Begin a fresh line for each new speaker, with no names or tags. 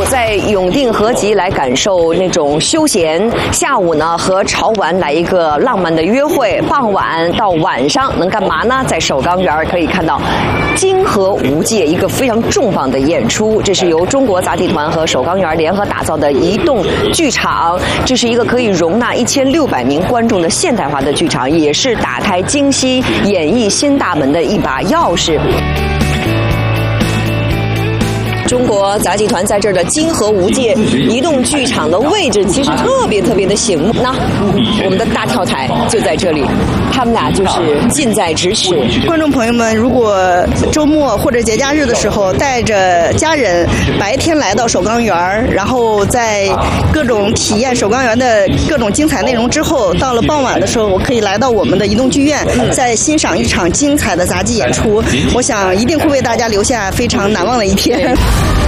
在永定合集来感受那种休闲，下午呢和潮玩来一个浪漫的约会，傍晚到晚上能干嘛呢？在首钢园可以看到金河无界一个非常重磅的演出，这是由中国杂技团和首钢园联合打造的移动剧场，这是一个可以容纳1600名观众的现代化的剧场，也是打开京西演艺新大门的一把钥匙。中国杂技团在这儿的金河无界移动剧场的位置其实特别的醒目。那我们的大跳台就在这里，他们俩就是近在咫尺。
观众朋友们，如果周末或者节假日的时候，带着家人白天来到首钢园，然后在各种体验首钢园的各种精彩内容之后，到了傍晚的时候，我可以来到我们的移动剧院，再欣赏一场精彩的杂技演出。我想一定会为大家留下非常难忘的一天。